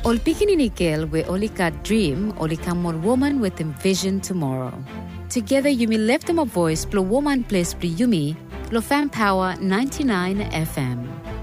Ol pikinini girl we only got dream, only come one woman with a vision tomorrow. Together you may lift them a voice, blow woman place, blow yumi, blow fan power 99 FM.